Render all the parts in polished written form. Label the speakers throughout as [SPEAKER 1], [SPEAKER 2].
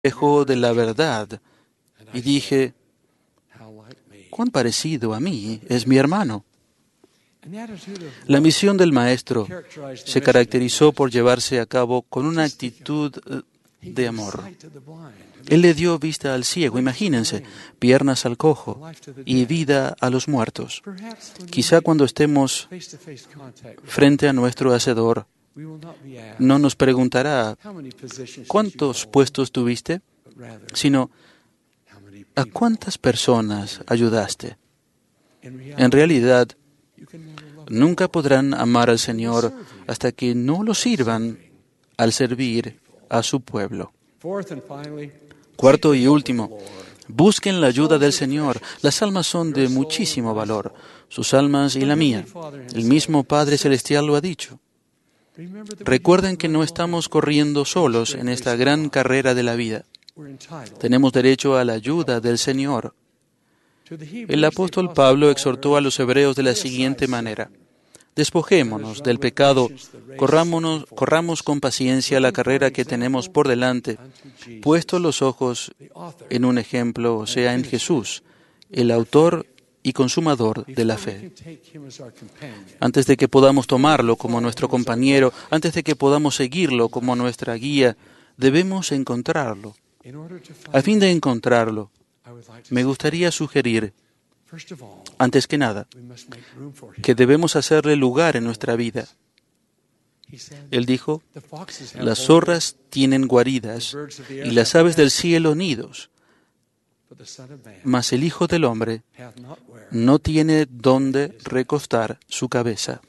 [SPEAKER 1] reflejo de la verdad y dije, cuán parecido a mí es mi hermano. La misión del Maestro se caracterizó por llevarse a cabo con una actitud de amor. Él le dio vista al ciego, imagínense, piernas al cojo y vida a los muertos. Quizá cuando estemos frente a nuestro Hacedor, no nos preguntará ¿cuántos puestos tuviste?, sino ¿a cuántas personas ayudaste? En realidad, nunca podrán amar al Señor hasta que no lo sirvan al servir a su pueblo. Cuarto y último, busquen la ayuda del Señor. Las almas son de muchísimo valor, sus almas y la mía. El mismo Padre Celestial lo ha dicho. Recuerden que no estamos corriendo solos en esta gran carrera de la vida. Tenemos derecho a la ayuda del Señor. El apóstol Pablo exhortó a los hebreos de la siguiente manera: despojémonos del pecado, corramos con paciencia la carrera que tenemos por delante, puestos los ojos en un ejemplo, o sea, en Jesús, el autor y consumador de la fe. Antes de que podamos tomarlo como nuestro compañero, antes de que podamos seguirlo como nuestra guía, debemos encontrarlo. A fin de encontrarlo, me gustaría sugerir, antes que nada, que debemos hacerle lugar en nuestra vida. Él dijo, las zorras tienen guaridas y las aves del cielo nidos, mas el Hijo del Hombre no tiene dónde recostar su cabeza.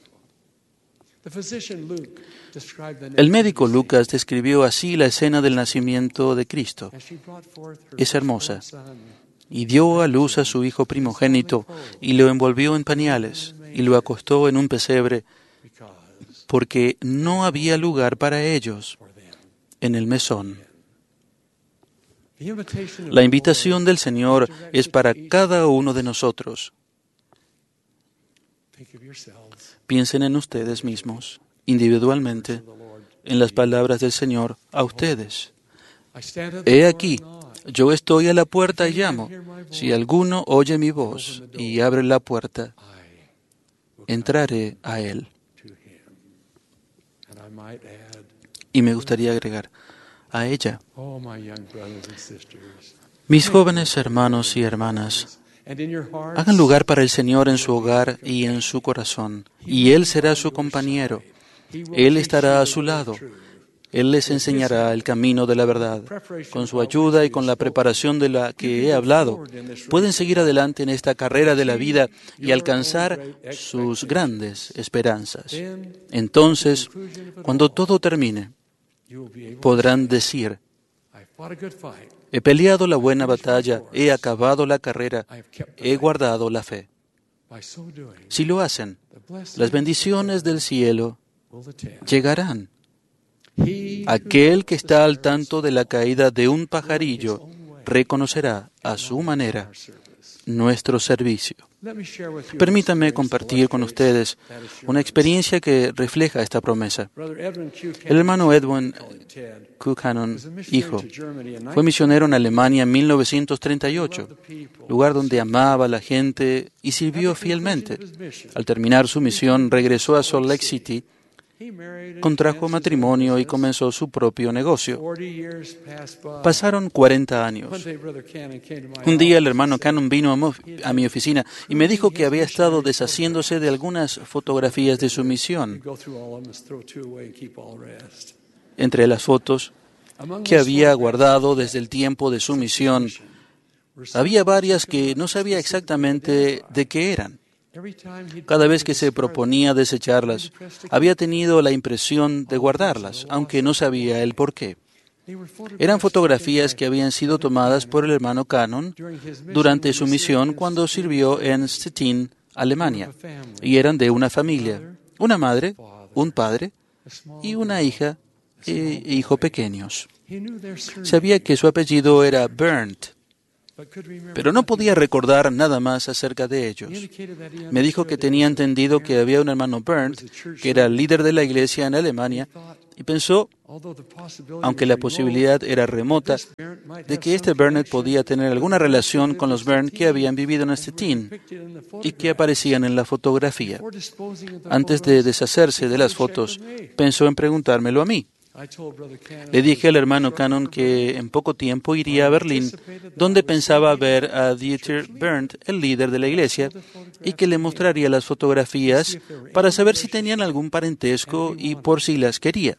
[SPEAKER 1] El médico Lucas describió así la escena del nacimiento de Cristo. Es hermosa. Y dio a luz a su hijo primogénito, y lo envolvió en pañales, y lo acostó en un pesebre, porque no había lugar para ellos en el mesón. La invitación del Señor es para cada uno de nosotros. Piensen en ustedes mismos, individualmente, en las palabras del Señor a ustedes. He aquí, yo estoy a la puerta y llamo. Si alguno oye mi voz y abre la puerta, entraré a él. Y me gustaría agregar, a ella. Mis jóvenes hermanos y hermanas, hagan lugar para el Señor en su hogar y en su corazón, y Él será su compañero. Él estará a su lado. Él les enseñará el camino de la verdad. Con su ayuda y con la preparación de la que he hablado, pueden seguir adelante en esta carrera de la vida y alcanzar sus grandes esperanzas. Entonces, cuando todo termine, podrán decir, he peleado la buena batalla, he acabado la carrera, he guardado la fe. Si lo hacen, las bendiciones del cielo llegarán. Aquel que está al tanto de la caída de un pajarillo reconocerá a su manera nuestro servicio. Permítanme compartir con ustedes una experiencia que refleja esta promesa. El hermano Edwin Buchanan, hijo, fue misionero en Alemania en 1938, lugar donde amaba a la gente y sirvió fielmente. Al terminar su misión, regresó a Salt Lake City, contrajo matrimonio y comenzó su propio negocio. Pasaron 40 años. Un día el hermano Cannon vino a mi oficina y me dijo que había estado deshaciéndose de algunas fotografías de su misión. Entre las fotos que había guardado desde el tiempo de su misión, había varias que no sabía exactamente de qué eran. Cada vez que se proponía desecharlas, había tenido la impresión de guardarlas, aunque no sabía el por qué. Eran fotografías que habían sido tomadas por el hermano Cannon durante su misión cuando sirvió en Stettin, Alemania, y eran de una familia, una madre, un padre y una hija e hijo pequeños. Sabía que su apellido era Berndt. pero no podía recordar nada más acerca de ellos. Me dijo que tenía entendido que había un hermano Bernd, que era el líder de la iglesia en Alemania, y pensó, aunque la posibilidad era remota, de que este Bernd podía tener alguna relación con los Bernd que habían vivido en Stettin y que aparecían en la fotografía. Antes de deshacerse de las fotos, pensó en preguntármelo a mí. Le dije al hermano Cannon que en poco tiempo iría a Berlín, donde pensaba ver a Dieter Bernd, el líder de la iglesia, y que le mostraría las fotografías para saber si tenían algún parentesco y por si las quería.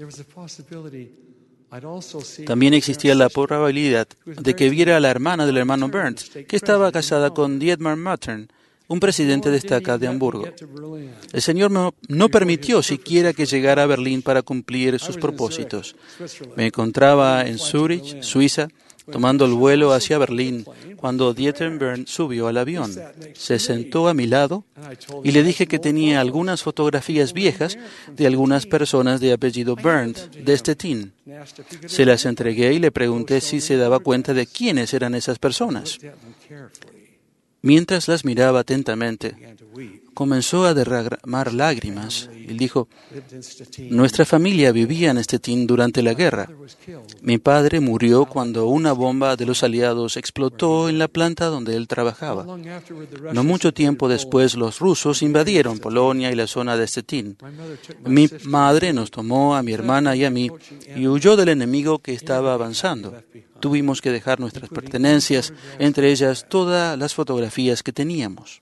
[SPEAKER 1] También existía la probabilidad de que viera a la hermana del hermano Bernd, que estaba casada con Dietmar Mattern, un presidente de estaca de Hamburgo. El Señor no permitió siquiera que llegara a Berlín para cumplir sus propósitos. Me encontraba en Zúrich, Suiza, tomando el vuelo hacia Berlín, cuando Dieter Bernd subió al avión. Se sentó a mi lado y le dije que tenía algunas fotografías viejas de algunas personas de apellido Bernd de Stettin. Se las entregué y le pregunté si se daba cuenta de quiénes eran esas personas. Mientras las miraba atentamente, comenzó a derramar lágrimas y dijo, nuestra familia vivía en Stettin durante la guerra. Mi padre murió cuando una bomba de los aliados explotó en la planta donde él trabajaba. No mucho tiempo después, los rusos invadieron Polonia y la zona de Stettin. Mi madre nos tomó a mi hermana y a mí y huyó del enemigo que estaba avanzando. Tuvimos que dejar nuestras pertenencias, entre ellas todas las fotografías que teníamos.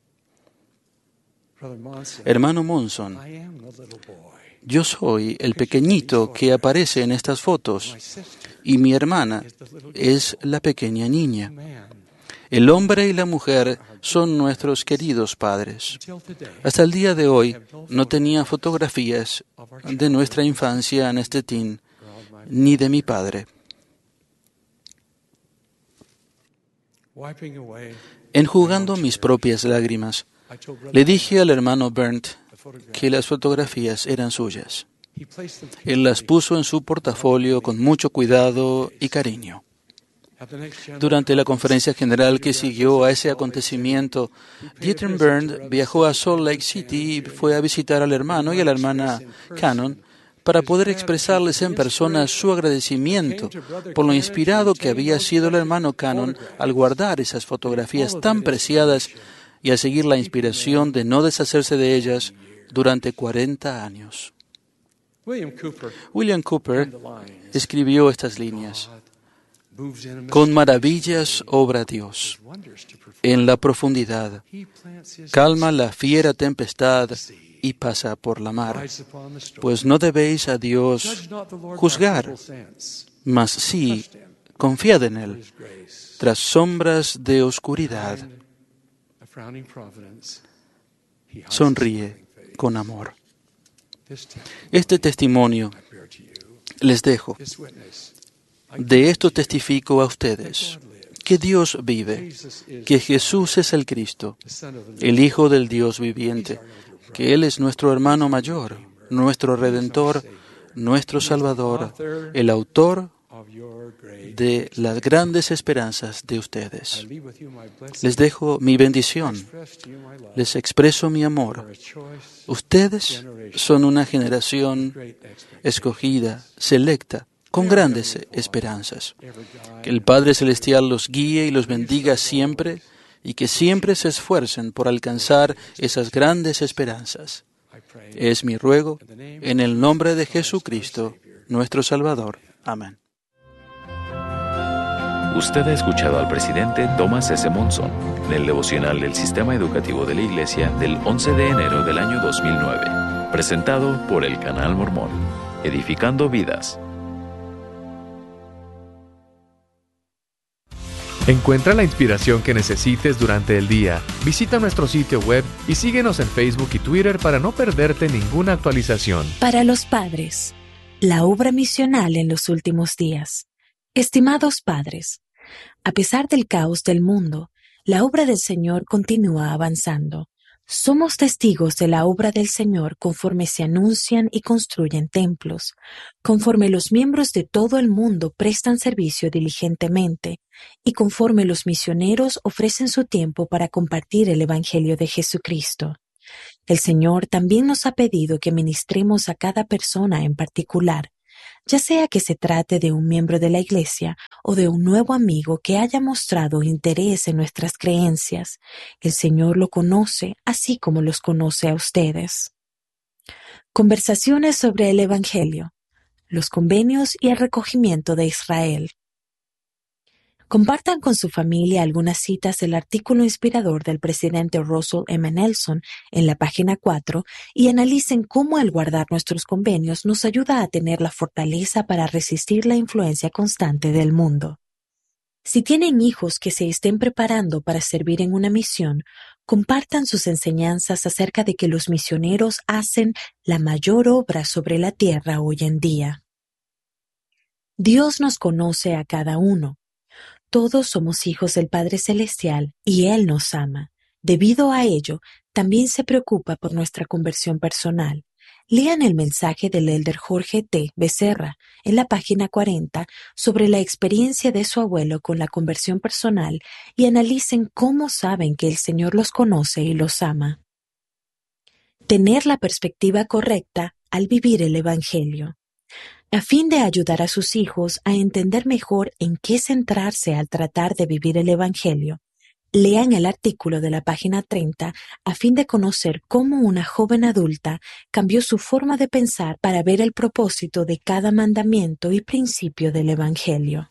[SPEAKER 1] Hermano Monson, yo soy el pequeñito que aparece en estas fotos y mi hermana es la pequeña niña. El hombre y la mujer son nuestros queridos padres. Hasta el día de hoy no tenía fotografías de nuestra infancia en Stettin ni de mi padre. Enjugando mis propias lágrimas, le dije al hermano Bernd que las fotografías eran suyas. Él las puso en su portafolio con mucho cuidado y cariño. Durante la conferencia general que siguió a ese acontecimiento, Dieter Bernd viajó a Salt Lake City y fue a visitar al hermano y a la hermana Cannon para poder expresarles en persona su agradecimiento por lo inspirado que había sido el hermano Cannon al guardar esas fotografías tan preciadas y a seguir la inspiración de no deshacerse de ellas durante 40 años. William Cooper escribió estas líneas. Con maravillas obra Dios. En la profundidad, calma la fiera tempestad y pasa por la mar. Pues no debéis a Dios juzgar, mas sí confiad en Él, tras sombras de oscuridad. Sonríe con amor. Este testimonio les dejo. De esto testifico a ustedes, que Dios vive, que Jesús es el Cristo, el Hijo del Dios viviente, que Él es nuestro hermano mayor, nuestro Redentor, nuestro Salvador, el autor de las grandes esperanzas de ustedes. Les dejo mi bendición, les expreso mi amor. Ustedes son una generación escogida, selecta, con grandes esperanzas. Que el Padre Celestial los guíe y los bendiga siempre y que siempre se esfuercen por alcanzar esas grandes esperanzas. Es mi ruego en el nombre de Jesucristo, nuestro Salvador. Amén.
[SPEAKER 2] Usted ha escuchado al presidente Thomas S. Monson en el devocional del Sistema Educativo de la Iglesia del 11 de enero del año 2009, presentado por el Canal Mormón, edificando vidas.
[SPEAKER 3] Encuentra la inspiración que necesites durante el día. Visita nuestro sitio web y síguenos en Facebook y Twitter para no perderte ninguna actualización.
[SPEAKER 4] Para los padres, la obra misional en los últimos días. Estimados padres, a pesar del caos del mundo, la obra del Señor continúa avanzando. Somos testigos de la obra del Señor conforme se anuncian y construyen templos, conforme los miembros de todo el mundo prestan servicio diligentemente, y conforme los misioneros ofrecen su tiempo para compartir el Evangelio de Jesucristo. El Señor también nos ha pedido que ministremos a cada persona en particular, ya sea que se trate de un miembro de la Iglesia o de un nuevo amigo que haya mostrado interés en nuestras creencias. El Señor lo conoce, así como los conoce a ustedes. Conversaciones sobre el Evangelio, los convenios y el recogimiento de Israel. Compartan con su familia algunas citas del artículo inspirador del presidente Russell M. Nelson en la página 4 y analicen cómo el guardar nuestros convenios nos ayuda a tener la fortaleza para resistir la influencia constante del mundo. Si tienen hijos que se estén preparando para servir en una misión, compartan sus enseñanzas acerca de que los misioneros hacen la mayor obra sobre la tierra hoy en día. Dios nos conoce a cada uno. Todos somos hijos del Padre Celestial y Él nos ama. Debido a ello, también se preocupa por nuestra conversión personal. Lean el mensaje del elder Jorge T. Becerra en la página 40 sobre la experiencia de su abuelo con la conversión personal y analicen cómo saben que el Señor los conoce y los ama. Tener la perspectiva correcta al vivir el Evangelio. A fin de ayudar a sus hijos a entender mejor en qué centrarse al tratar de vivir el Evangelio, lean el artículo de la página 30 a fin de conocer cómo una joven adulta cambió su forma de pensar para ver el propósito de cada mandamiento y principio del Evangelio.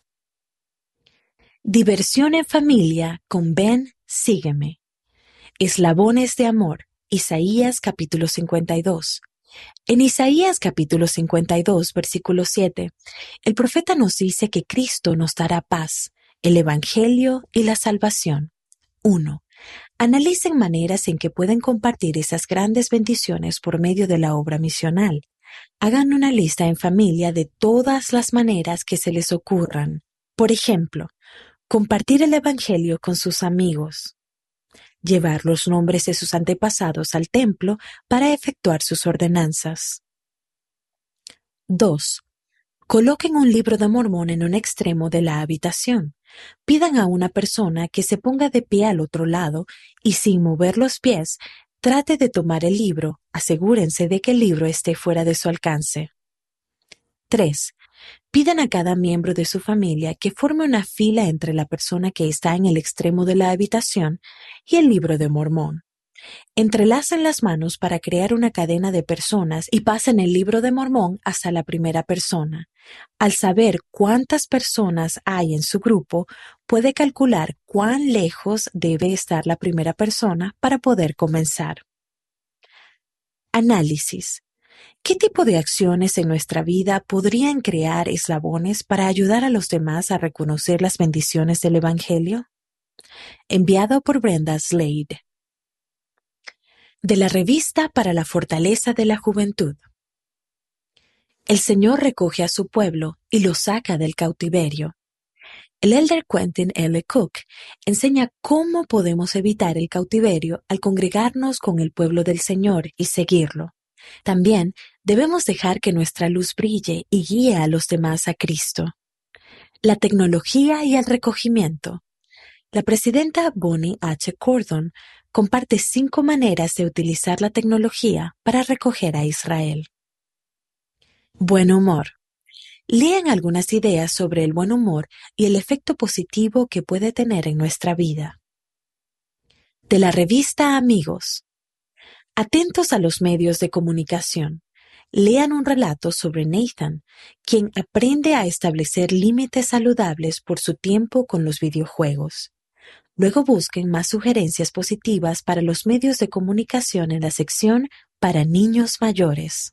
[SPEAKER 4] Diversión en familia con Ven, sígueme. Eslabones de amor, Isaías capítulo 52. En Isaías capítulo 52, versículo 7, el profeta nos dice que Cristo nos dará paz, el Evangelio y la salvación. 1. Analicen maneras en que pueden compartir esas grandes bendiciones por medio de la obra misional. Hagan una lista en familia de todas las maneras que se les ocurran. Por ejemplo, compartir el Evangelio con sus amigos. Llevar los nombres de sus antepasados al templo para efectuar sus ordenanzas. 2. Coloquen un libro de Mormón en un extremo de la habitación. Pidan a una persona que se ponga de pie al otro lado y sin mover los pies, trate de tomar el libro. Asegúrense de que el libro esté fuera de su alcance. 3. Pidan a cada miembro de su familia que forme una fila entre la persona que está en el extremo de la habitación y el libro de Mormón. Entrelacen las manos para crear una cadena de personas y pasen el libro de Mormón hasta la primera persona. Al saber cuántas personas hay en su grupo, puede calcular cuán lejos debe estar la primera persona para poder comenzar. Análisis. ¿Qué tipo de acciones en nuestra vida podrían crear eslabones para ayudar a los demás a reconocer las bendiciones del Evangelio? Enviado por Brenda Slade. De la Revista para la Fortaleza de la Juventud. El Señor recoge a su pueblo y lo saca del cautiverio. El elder Quentin L. Cook enseña cómo podemos evitar el cautiverio al congregarnos con el pueblo del Señor y seguirlo. También debemos dejar que nuestra luz brille y guíe a los demás a Cristo. La tecnología y el recogimiento. La presidenta Bonnie H. Cordon comparte 5 maneras de utilizar la tecnología para recoger a Israel. Buen humor. Lean algunas ideas sobre el buen humor y el efecto positivo que puede tener en nuestra vida. De la revista Amigos. Atentos a los medios de comunicación. Lean un relato sobre Nathan, quien aprende a establecer límites saludables por su tiempo con los videojuegos. Luego busquen más sugerencias positivas para los medios de comunicación en la sección para niños mayores.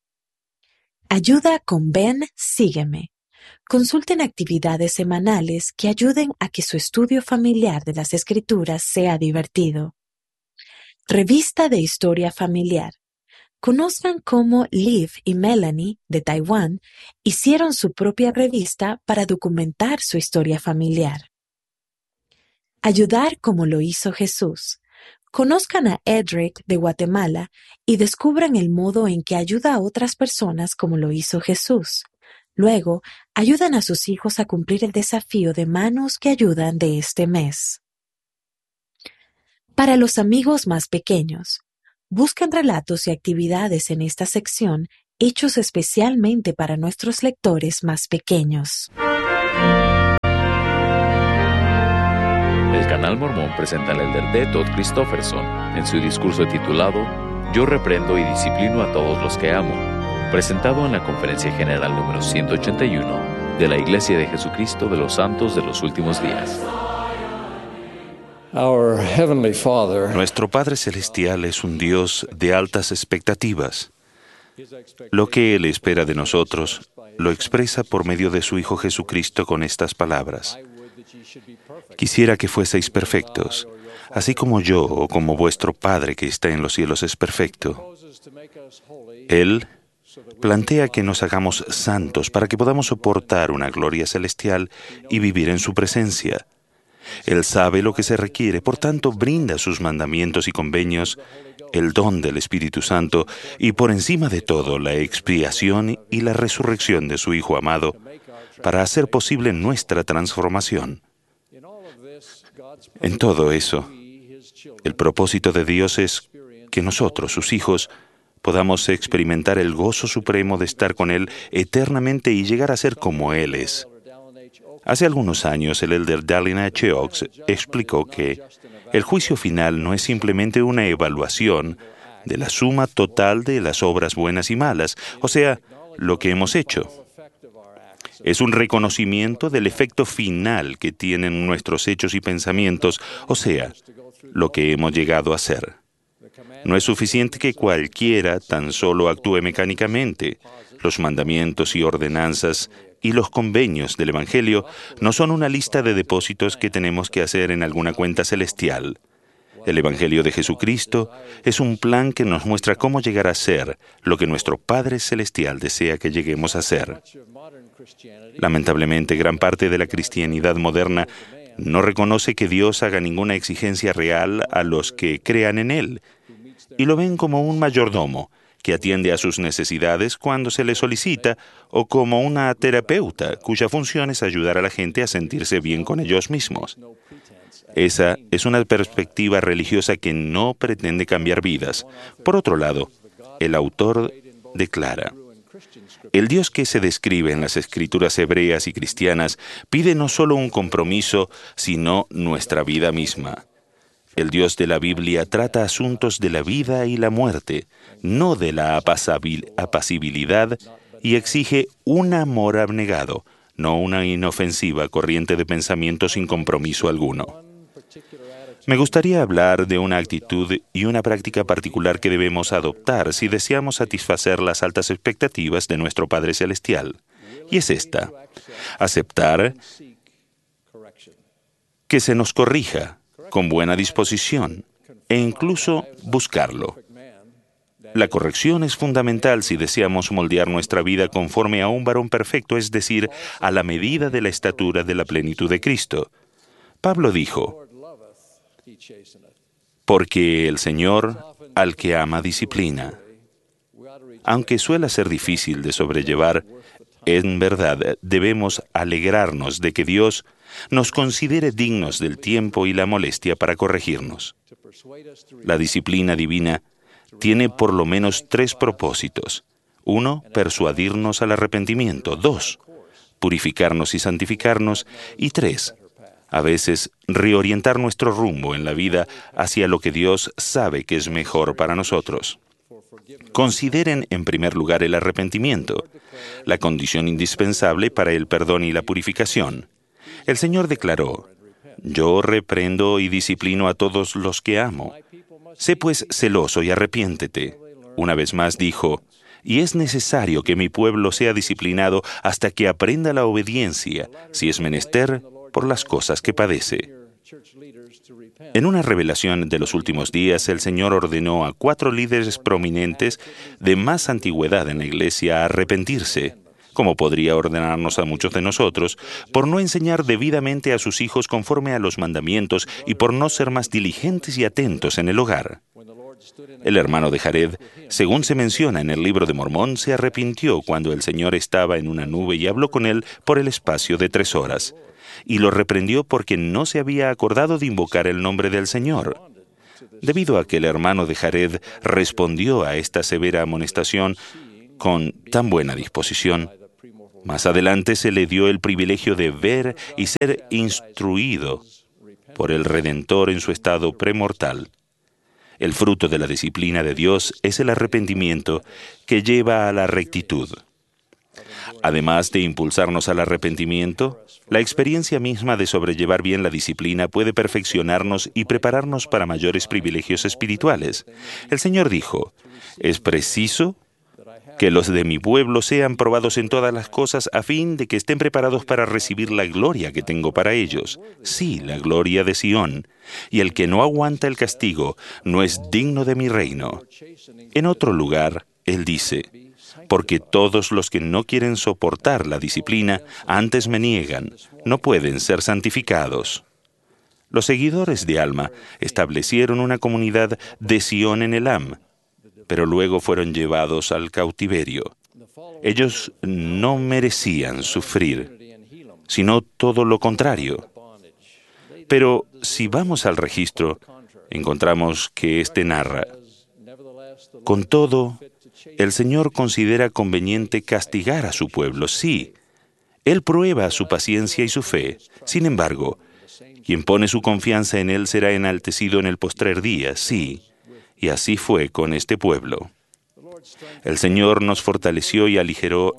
[SPEAKER 4] Ayuda con Ven, sígueme. Consulten actividades semanales que ayuden a que su estudio familiar de las Escrituras sea divertido. Revista de Historia Familiar. Conozcan cómo Liv y Melanie, de Taiwán, hicieron su propia revista para documentar su historia familiar. Ayudar como lo hizo Jesús. Conozcan a Edric de Guatemala y descubran el modo en que ayuda a otras personas como lo hizo Jesús. Luego, ayudan a sus hijos a cumplir el desafío de Manos que Ayudan de este mes. Para los amigos más pequeños, buscan relatos y actividades en esta sección hechos especialmente para nuestros lectores más pequeños.
[SPEAKER 2] El Canal Mormón presenta al elder D. Todd Christofferson en su discurso titulado Yo reprendo y disciplino a todos los que amo, presentado en la Conferencia General número 181 de la Iglesia de Jesucristo de los Santos de los Últimos Días.
[SPEAKER 5] Nuestro Padre Celestial es un Dios de altas expectativas. Lo que Él espera de nosotros lo expresa por medio de su Hijo Jesucristo con estas palabras. Quisiera que fueseis perfectos, así como yo o como vuestro Padre que está en los cielos es perfecto. Él plantea que nos hagamos santos para que podamos soportar una gloria celestial y vivir en su presencia. Él sabe lo que se requiere, por tanto brinda sus mandamientos y convenios, el don del Espíritu Santo y por encima de todo la expiación y la resurrección de su Hijo amado para hacer posible nuestra transformación. En todo eso, el propósito de Dios es que nosotros, sus hijos, podamos experimentar el gozo supremo de estar con Él eternamente y llegar a ser como Él es. Hace algunos años, el elder Dallin H. Oaks explicó que el juicio final no es simplemente una evaluación de la suma total de las obras buenas y malas, o sea, lo que hemos hecho. Es un reconocimiento del efecto final que tienen nuestros hechos y pensamientos, o sea, lo que hemos llegado a ser. No es suficiente que cualquiera tan solo actúe mecánicamente. Los mandamientos y ordenanzas y los convenios del Evangelio no son una lista de depósitos que tenemos que hacer en alguna cuenta celestial. El Evangelio de Jesucristo es un plan que nos muestra cómo llegar a ser lo que nuestro Padre Celestial desea que lleguemos a ser. Lamentablemente, gran parte de la cristianidad moderna no reconoce que Dios haga ninguna exigencia real a los que crean en Él, y lo ven como un mayordomo que atiende a sus necesidades cuando se le solicita, o como una terapeuta cuya función es ayudar a la gente a sentirse bien con ellos mismos. Esa es una perspectiva religiosa que no pretende cambiar vidas. Por otro lado, el autor declara: el Dios que se describe en las escrituras hebreas y cristianas pide no solo un compromiso, sino nuestra vida misma. El Dios de la Biblia trata asuntos de la vida y la muerte, no de la apacibilidad, y exige un amor abnegado, no una inofensiva corriente de pensamiento sin compromiso alguno. Me gustaría hablar de una actitud y una práctica particular que debemos adoptar si deseamos satisfacer las altas expectativas de nuestro Padre Celestial. Y es esta: aceptar que se nos corrija con buena disposición e incluso buscarlo. La corrección es fundamental si deseamos moldear nuestra vida conforme a un varón perfecto, es decir, a la medida de la estatura de la plenitud de Cristo. Pablo dijo: porque el Señor al que ama disciplina. Aunque suela ser difícil de sobrellevar, en verdad debemos alegrarnos de que Dios nos considere dignos del tiempo y la molestia para corregirnos. La disciplina divina tiene por lo menos 3 propósitos. 1, persuadirnos al arrepentimiento. 2, purificarnos y santificarnos. Y 3, a veces reorientar nuestro rumbo en la vida hacia lo que Dios sabe que es mejor para nosotros. Consideren en primer lugar el arrepentimiento, la condición indispensable para el perdón y la purificación. El Señor declaró: yo reprendo y disciplino a todos los que amo. Sé pues celoso y arrepiéntete. Una vez más dijo: y es necesario que mi pueblo sea disciplinado hasta que aprenda la obediencia, si es menester, por las cosas que padece. En una revelación de los últimos días, el Señor ordenó a 4 líderes prominentes de más antigüedad en la Iglesia a arrepentirse, como podría ordenarnos a muchos de nosotros, por no enseñar debidamente a sus hijos conforme a los mandamientos y por no ser más diligentes y atentos en el hogar. El hermano de Jared, según se menciona en el libro de Mormón, se arrepintió cuando el Señor estaba en una nube y habló con él por el espacio de 3 horas, y lo reprendió porque no se había acordado de invocar el nombre del Señor. Debido a que el hermano de Jared respondió a esta severa amonestación con tan buena disposición, más adelante se le dio el privilegio de ver y ser instruido por el Redentor en su estado premortal. El fruto de la disciplina de Dios es el arrepentimiento que lleva a la rectitud. Además de impulsarnos al arrepentimiento, la experiencia misma de sobrellevar bien la disciplina puede perfeccionarnos y prepararnos para mayores privilegios espirituales. El Señor dijo, «Es preciso que los de mi pueblo sean probados en todas las cosas a fin de que estén preparados para recibir la gloria que tengo para ellos. Sí, la gloria de Sión. Y el que no aguanta el castigo no es digno de mi reino». En otro lugar, Él dice, «Porque todos los que no quieren soportar la disciplina antes me niegan, no pueden ser santificados». Los seguidores de Alma establecieron una comunidad de Sión en Elam, pero luego fueron llevados al cautiverio. Ellos no merecían sufrir, sino todo lo contrario. Pero si vamos al registro, encontramos que éste narra, «Con todo, el Señor considera conveniente castigar a su pueblo, sí. Él prueba su paciencia y su fe. Sin embargo, quien pone su confianza en Él será enaltecido en el postrer día, sí». Y así fue con este pueblo. El Señor los fortaleció y aligeró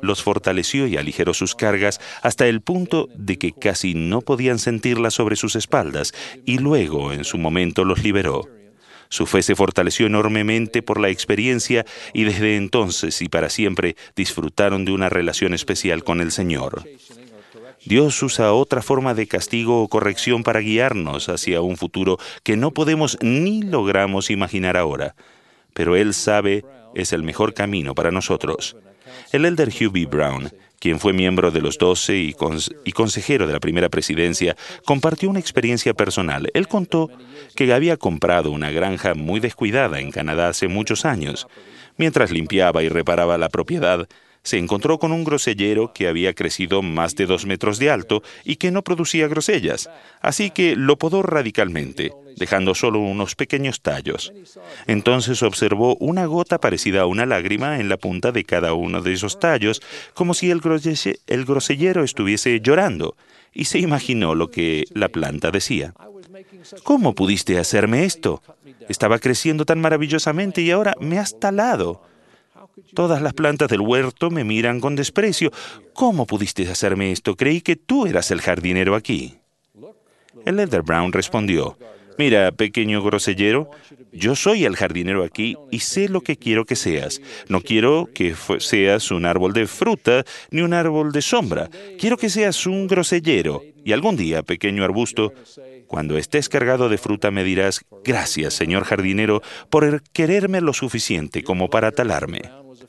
[SPEAKER 5] sus cargas hasta el punto de que casi no podían sentirlas sobre sus espaldas, y luego, en su momento, los liberó. Su fe se fortaleció enormemente por la experiencia y desde entonces y para siempre disfrutaron de una relación especial con el Señor. Dios usa otra forma de castigo o corrección para guiarnos hacia un futuro que no podemos ni logramos imaginar ahora, pero Él sabe es el mejor camino para nosotros. El elder Hugh B. Brown, quien fue miembro de los 12 y consejero de la primera presidencia, compartió una experiencia personal. Él contó que había comprado una granja muy descuidada en Canadá hace muchos años. Mientras limpiaba y reparaba la propiedad, se encontró con un grosellero que había crecido más de 2 metros de alto y que no producía grosellas, así que lo podó radicalmente, dejando solo unos pequeños tallos. Entonces observó una gota parecida a una lágrima en la punta de cada uno de esos tallos, como si el grosellero estuviese llorando, y se imaginó lo que la planta decía. «¿Cómo pudiste hacerme esto? Estaba creciendo tan maravillosamente y ahora me has talado. Todas las plantas del huerto me miran con desprecio. ¿Cómo pudiste hacerme esto? Creí que tú eras el jardinero aquí». El elder Brown respondió, «Mira, pequeño grosellero, yo soy el jardinero aquí y sé lo que quiero que seas. No quiero que seas un árbol de fruta ni un árbol de sombra. Quiero que seas un grosellero. Y algún día, pequeño arbusto, cuando estés cargado de fruta me dirás, gracias, señor jardinero, por quererme lo suficiente como para talarme».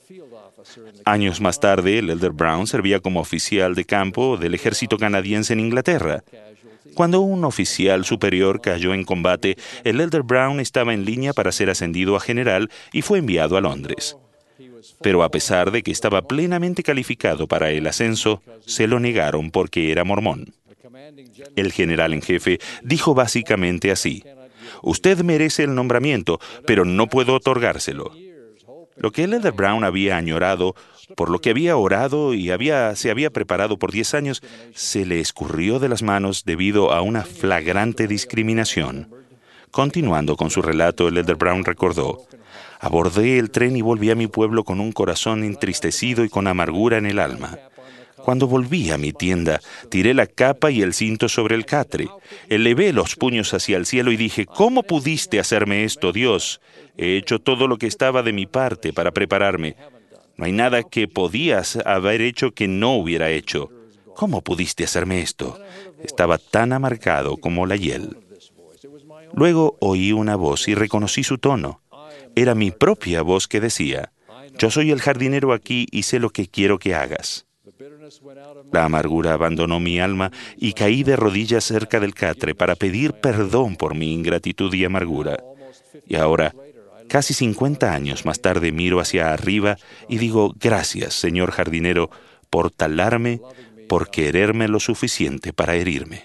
[SPEAKER 5] Años más tarde, el elder Brown servía como oficial de campo del ejército canadiense en Inglaterra. Cuando un oficial superior cayó en combate, el elder Brown estaba en línea para ser ascendido a general y fue enviado a Londres. Pero a pesar de que estaba plenamente calificado para el ascenso, se lo negaron porque era mormón. El general en jefe dijo básicamente así, «Usted merece el nombramiento, pero no puedo otorgárselo». Lo que el elder Brown había añorado, por lo que había orado y se había preparado por 10 años, se le escurrió de las manos debido a una flagrante discriminación. Continuando con su relato, el elder Brown recordó, «Abordé el tren y volví a mi pueblo con un corazón entristecido y con amargura en el alma. Cuando volví a mi tienda, tiré la capa y el cinto sobre el catre. Elevé los puños hacia el cielo y dije, ¿cómo pudiste hacerme esto, Dios? He hecho todo lo que estaba de mi parte para prepararme. No hay nada que podías haber hecho que no hubiera hecho. ¿Cómo pudiste hacerme esto? Estaba tan amargado como la hiel». Luego oí una voz y reconocí su tono. Era mi propia voz que decía, «Yo soy el jardinero aquí y sé lo que quiero que hagas». La amargura abandonó mi alma y caí de rodillas cerca del catre para pedir perdón por mi ingratitud y amargura. Y ahora, casi 50 años más tarde, miro hacia arriba y digo, gracias, señor jardinero, por talarme, por quererme lo suficiente para herirme.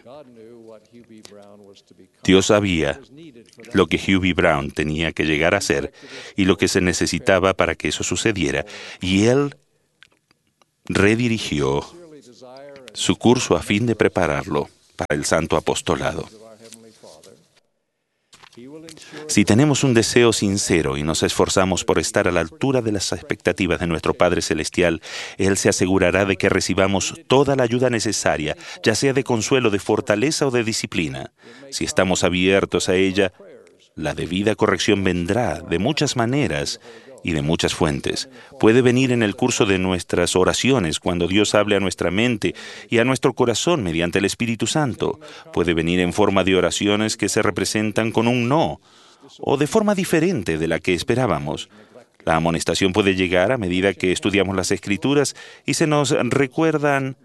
[SPEAKER 5] Dios sabía lo que Hugh B. Brown tenía que llegar a ser y lo que se necesitaba para que eso sucediera, y Él redirigió su curso a fin de prepararlo para el santo apostolado. Si tenemos un deseo sincero y nos esforzamos por estar a la altura de las expectativas de nuestro Padre Celestial, Él se asegurará de que recibamos toda la ayuda necesaria, ya sea de consuelo, de fortaleza o de disciplina. Si estamos abiertos a ella, la debida corrección vendrá de muchas maneras y de muchas fuentes. Puede venir en el curso de nuestras oraciones, cuando Dios hable a nuestra mente y a nuestro corazón mediante el Espíritu Santo. Puede venir en forma de oraciones que se representan con un no, o de forma diferente de la que esperábamos. La amonestación puede llegar a medida que estudiamos las Escrituras y se nos recuerden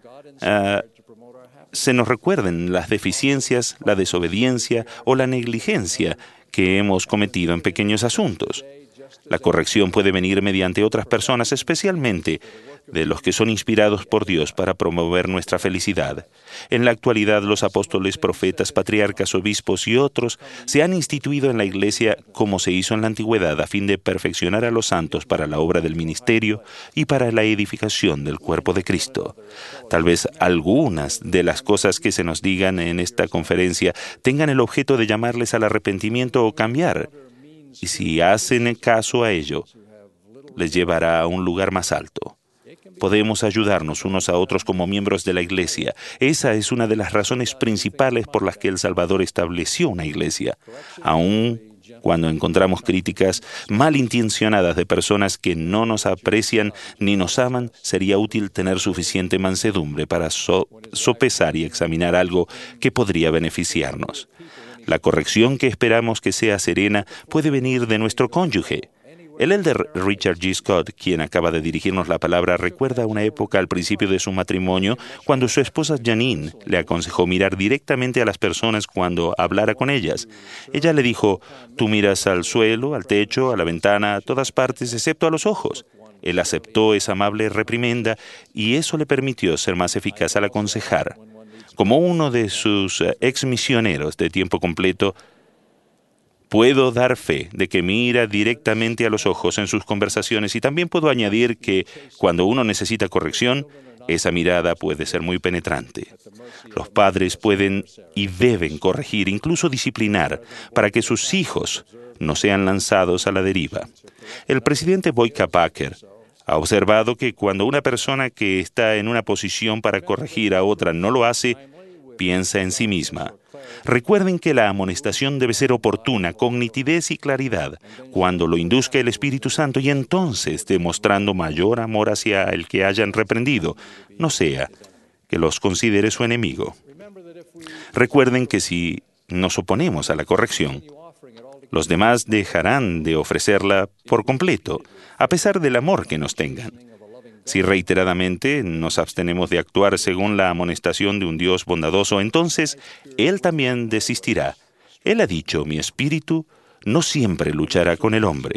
[SPEAKER 5] las deficiencias, la desobediencia o la negligencia que hemos cometido en pequeños asuntos. La corrección puede venir mediante otras personas, especialmente de los que son inspirados por Dios para promover nuestra felicidad. En la actualidad, los apóstoles, profetas, patriarcas, obispos y otros se han instituido en la Iglesia como se hizo en la antigüedad a fin de perfeccionar a los santos para la obra del ministerio y para la edificación del cuerpo de Cristo. Tal vez algunas de las cosas que se nos digan en esta conferencia tengan el objeto de llamarles al arrepentimiento o cambiar. Y si hacen caso a ello, les llevará a un lugar más alto. Podemos ayudarnos unos a otros como miembros de la Iglesia. Esa es una de las razones principales por las que el Salvador estableció una Iglesia. Aun cuando encontramos críticas malintencionadas de personas que no nos aprecian ni nos aman, sería útil tener suficiente mansedumbre para sopesar y examinar algo que podría beneficiarnos. La corrección que esperamos que sea serena puede venir de nuestro cónyuge. El elder Richard G. Scott, quien acaba de dirigirnos la palabra, recuerda una época al principio de su matrimonio cuando su esposa Janine le aconsejó mirar directamente a las personas cuando hablara con ellas. Ella le dijo, tú miras al suelo, al techo, a la ventana, a todas partes, excepto a los ojos. Él aceptó esa amable reprimenda y eso le permitió ser más eficaz al aconsejar. Como uno de sus exmisioneros de tiempo completo, puedo dar fe de que mira directamente a los ojos en sus conversaciones y también puedo añadir que cuando uno necesita corrección, esa mirada puede ser muy penetrante. Los padres pueden y deben corregir, incluso disciplinar, para que sus hijos no sean lanzados a la deriva. El presidente Boyka Packer ha observado que cuando una persona que está en una posición para corregir a otra no lo hace, piensa en sí misma. Recuerden que la amonestación debe ser oportuna, con nitidez y claridad, cuando lo induzca el Espíritu Santo y entonces demostrando mayor amor hacia el que hayan reprendido, no sea que los considere su enemigo. Recuerden que si nos oponemos a la corrección, los demás dejarán de ofrecerla por completo, a pesar del amor que nos tengan. Si reiteradamente nos abstenemos de actuar según la amonestación de un Dios bondadoso, entonces Él también desistirá. Él ha dicho, mi espíritu no siempre luchará con el hombre.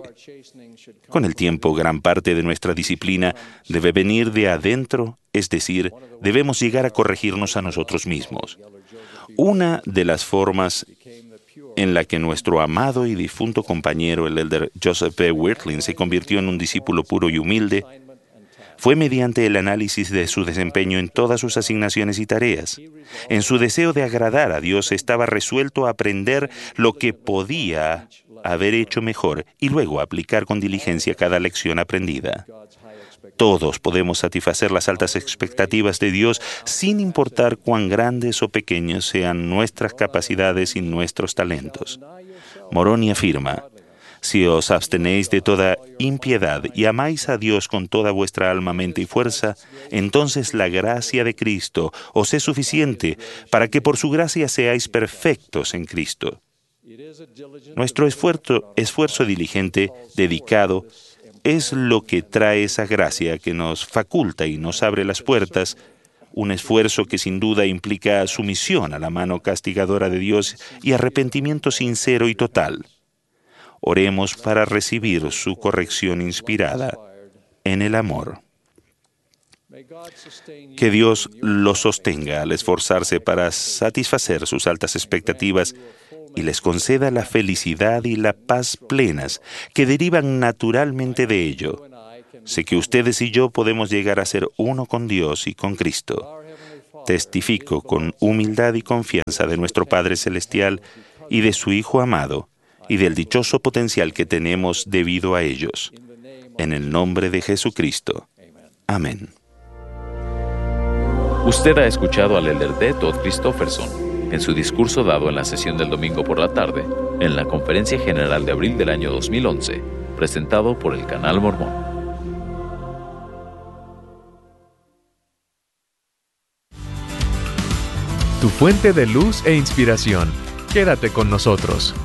[SPEAKER 5] Con el tiempo, gran parte de nuestra disciplina debe venir de adentro, es decir, debemos llegar a corregirnos a nosotros mismos. Una de las formas en la que nuestro amado y difunto compañero, el elder Joseph B. Wirthlin, se convirtió en un discípulo puro y humilde, fue mediante el análisis de su desempeño en todas sus asignaciones y tareas. En su deseo de agradar a Dios estaba resuelto a aprender lo que podía haber hecho mejor y luego aplicar con diligencia cada lección aprendida. Todos podemos satisfacer las altas expectativas de Dios sin importar cuán grandes o pequeños sean nuestras capacidades y nuestros talentos. Moroni afirma, si os abstenéis de toda impiedad y amáis a Dios con toda vuestra alma, mente y fuerza, entonces la gracia de Cristo os es suficiente para que por su gracia seáis perfectos en Cristo. Nuestro esfuerzo diligente, dedicado, es lo que trae esa gracia que nos faculta y nos abre las puertas, un esfuerzo que sin duda implica sumisión a la mano castigadora de Dios y arrepentimiento sincero y total. Oremos para recibir su corrección inspirada en el amor. Que Dios lo sostenga al esforzarse para satisfacer sus altas expectativas y les conceda la felicidad y la paz plenas que derivan naturalmente de ello. Sé que ustedes y yo podemos llegar a ser uno con Dios y con Cristo. Testifico con humildad y confianza de nuestro Padre Celestial y de su Hijo amado, y del dichoso potencial que tenemos debido a ellos. En el nombre de Jesucristo. Amén.
[SPEAKER 2] Usted ha escuchado al elder D. Todd Christofferson en su discurso dado en la sesión del domingo por la tarde, en la Conferencia General de abril del año 2011, presentado por el Canal Mormón.
[SPEAKER 3] Tu fuente de luz e inspiración. Quédate con nosotros.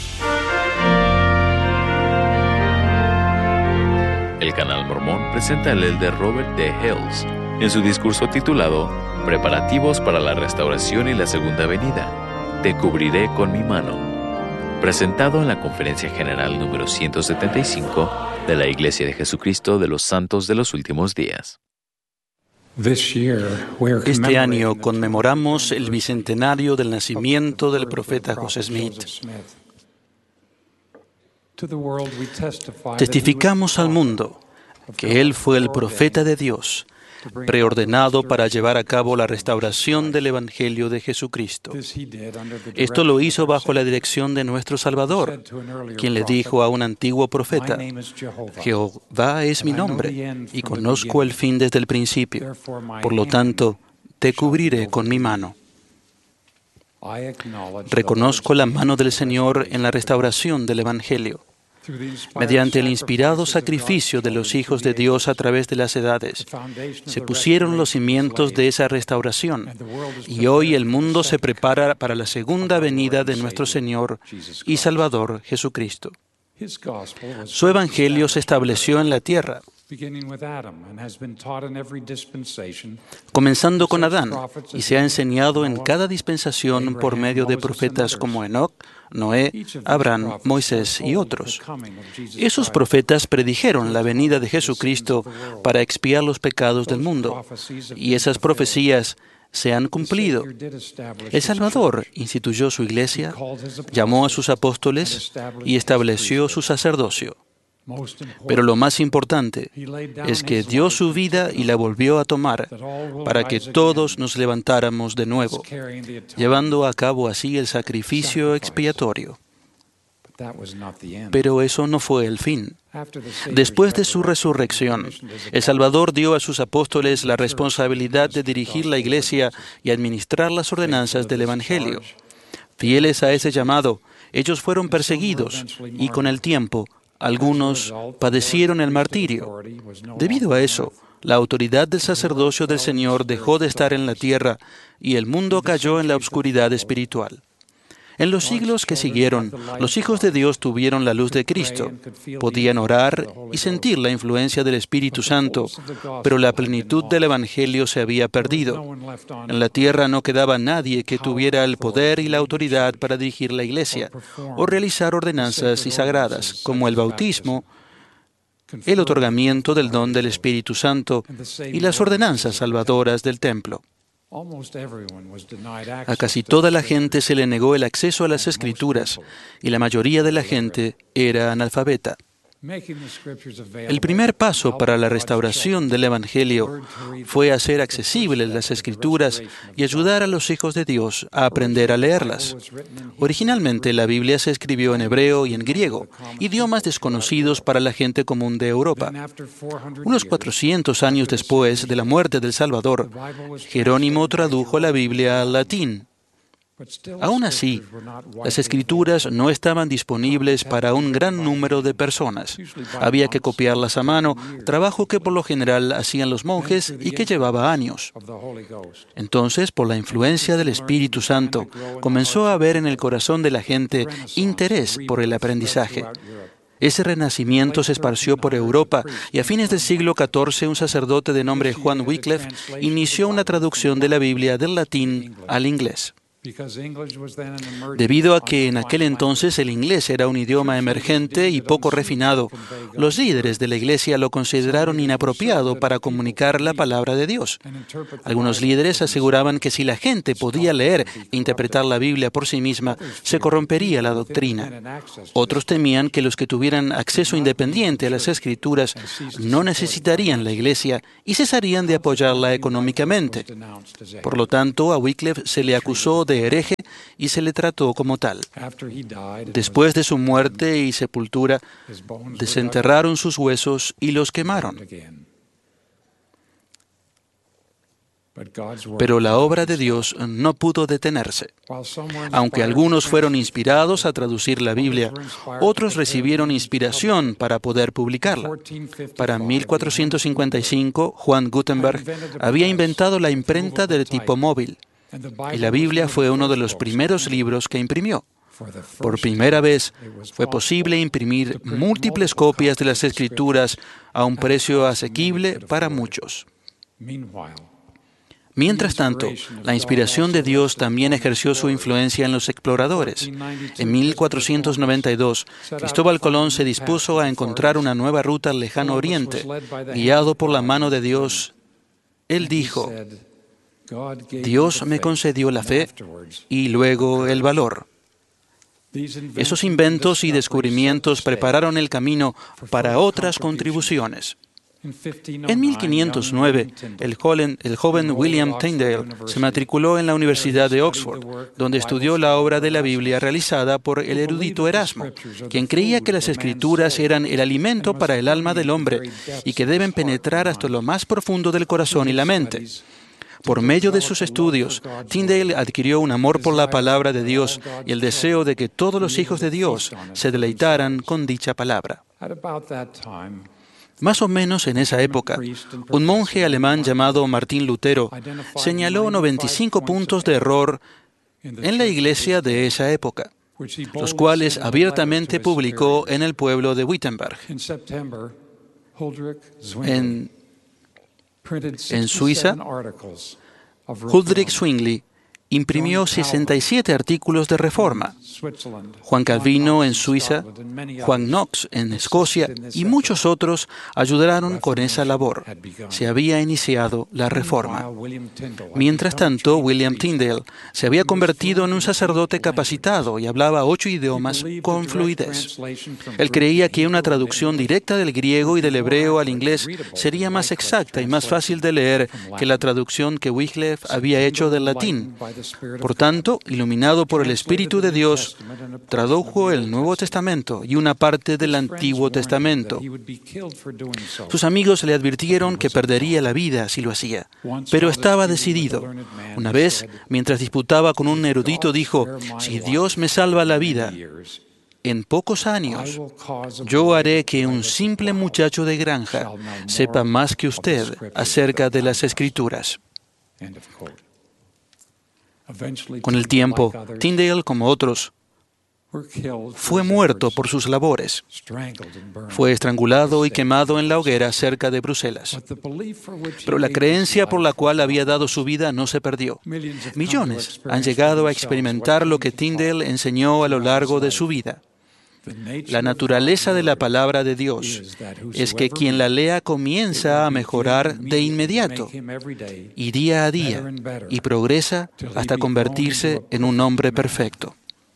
[SPEAKER 2] El Canal Mormón presenta al elder Robert D. Hales en su discurso titulado Preparativos para la restauración y la segunda venida. Te cubriré con mi mano. Presentado en la Conferencia General número 175 de la Iglesia de Jesucristo de los Santos de los Últimos Días.
[SPEAKER 1] Este año conmemoramos el bicentenario del nacimiento del profeta José Smith. Testificamos al mundo que él fue el profeta de Dios, preordenado para llevar a cabo la restauración del Evangelio de Jesucristo. Esto lo hizo bajo la dirección de nuestro Salvador, quien le dijo a un antiguo profeta: Jehová es mi nombre, y conozco el fin desde el principio. Por lo tanto, te cubriré con mi mano. Reconozco la mano del Señor en la restauración del Evangelio. Mediante el inspirado sacrificio de los hijos de Dios a través de las edades, se pusieron los cimientos de esa restauración, y hoy el mundo se prepara para la segunda venida de nuestro Señor y Salvador Jesucristo. Su Evangelio se estableció en la tierra, comenzando con Adán, y se ha enseñado en cada dispensación por medio de profetas como Enoc, Noé, Abraham, Moisés y otros. Esos profetas predijeron la venida de Jesucristo para expiar los pecados del mundo, y esas profecías se han cumplido. El Salvador instituyó su iglesia, llamó a sus apóstoles y estableció su sacerdocio. Pero lo más importante es que dio su vida y la volvió a tomar para que todos nos levantáramos de nuevo, llevando a cabo así el sacrificio expiatorio. Pero eso no fue el fin. Después de su resurrección, el Salvador dio a sus apóstoles la responsabilidad de dirigir la iglesia y administrar las ordenanzas del Evangelio. Fieles a ese llamado, ellos fueron perseguidos y con el tiempo algunos padecieron el martirio. Debido a eso, la autoridad del sacerdocio del Señor dejó de estar en la tierra y el mundo cayó en la oscuridad espiritual. En los siglos que siguieron, los hijos de Dios tuvieron la luz de Cristo. Podían orar y sentir la influencia del Espíritu Santo, pero la plenitud del Evangelio se había perdido. En la tierra no quedaba nadie que tuviera el poder y la autoridad para dirigir la iglesia o realizar ordenanzas y sagradas, como el bautismo, el otorgamiento del don del Espíritu Santo y las ordenanzas salvadoras del templo. A casi toda la gente se le negó el acceso a las Escrituras y la mayoría de la gente era analfabeta. El primer paso para la restauración del Evangelio fue hacer accesibles las Escrituras y ayudar a los hijos de Dios a aprender a leerlas. Originalmente la Biblia se escribió en hebreo y en griego, idiomas desconocidos para la gente común de Europa. Unos 400 años después de la muerte del Salvador, Jerónimo tradujo la Biblia al latín. Aún así, las Escrituras no estaban disponibles para un gran número de personas. Había que copiarlas a mano, trabajo que por lo general hacían los monjes y que llevaba años. Entonces, por la influencia del Espíritu Santo, comenzó a haber en el corazón de la gente interés por el aprendizaje. Ese renacimiento se esparció por Europa y a fines del siglo XIV un sacerdote de nombre Juan Wycliffe inició una traducción de la Biblia del latín al inglés. Debido a que en aquel entonces el inglés era un idioma emergente y poco refinado, los líderes de la Iglesia lo consideraron inapropiado para comunicar la palabra de Dios. Algunos líderes aseguraban que si la gente podía leer e interpretar la Biblia por sí misma, se corrompería la doctrina. Otros temían que los que tuvieran acceso independiente a las Escrituras no necesitarían la Iglesia y cesarían de apoyarla económicamente. Por lo tanto, a Wycliffe se le acusó de hereje y se le trató como tal. Después de su muerte y sepultura, desenterraron sus huesos y los quemaron. Pero la obra de Dios no pudo detenerse. Aunque algunos fueron inspirados a traducir la Biblia, otros recibieron inspiración para poder publicarla. Para 1455, Juan Gutenberg había inventado la imprenta del tipo móvil, y la Biblia fue uno de los primeros libros que imprimió. Por primera vez fue posible imprimir múltiples copias de las Escrituras a un precio asequible para muchos. Mientras tanto, la inspiración de Dios también ejerció su influencia en los exploradores. En 1492, Cristóbal Colón se dispuso a encontrar una nueva ruta al lejano oriente. Guiado por la mano de Dios, él dijo: Dios me concedió la fe y luego el valor. Esos inventos y descubrimientos prepararon el camino para otras contribuciones. En 1509, el joven William Tyndale se matriculó en la Universidad de Oxford, donde estudió la obra de la Biblia realizada por el erudito Erasmo, quien creía que las Escrituras eran el alimento para el alma del hombre y que deben penetrar hasta lo más profundo del corazón y la mente. Por medio de sus estudios, Tyndale adquirió un amor por la palabra de Dios y el deseo de que todos los hijos de Dios se deleitaran con dicha palabra. Más o menos en esa época, un monje alemán llamado Martín Lutero señaló 95 puntos de error en la iglesia de esa época, los cuales abiertamente publicó en el pueblo de Wittenberg. En Suiza, Huldrych Zwingli imprimió 67 artículos de reforma. Juan Calvino en Suiza, Juan Knox en Escocia y muchos otros ayudaron con esa labor. Se había iniciado la reforma. Mientras tanto, William Tyndale se había convertido en un sacerdote capacitado y hablaba 8 idiomas con fluidez. Él creía que una traducción directa del griego y del hebreo al inglés sería más exacta y más fácil de leer que la traducción que Wycliffe había hecho del latín. Por tanto, iluminado por el Espíritu de Dios, tradujo el Nuevo Testamento y una parte del Antiguo Testamento. Sus amigos le advirtieron que perdería la vida si lo hacía, pero estaba decidido. Una vez, mientras disputaba con un erudito, dijo: «Si Dios me salva la vida, en pocos años, yo haré que un simple muchacho de granja sepa más que usted acerca de las Escrituras». Con el tiempo, Tyndale, como otros, fue muerto por sus labores. Fue estrangulado y quemado en la hoguera cerca de Bruselas. Pero la creencia por la cual había dado su vida no se perdió. Millones han llegado a experimentar lo que Tyndale enseñó a lo largo de su vida. La naturaleza de la palabra de Dios es que quien la lea comienza a mejorar de inmediato y día a día y progresa hasta convertirse en un hombre perfecto.